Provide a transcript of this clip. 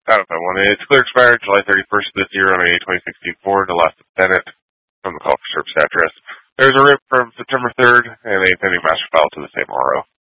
Out of that one. It's clear expired July 31st of this year on a 2064 to last Bennett from the call for service address. There's a RIP from September 3rd and a pending master file to the same RO.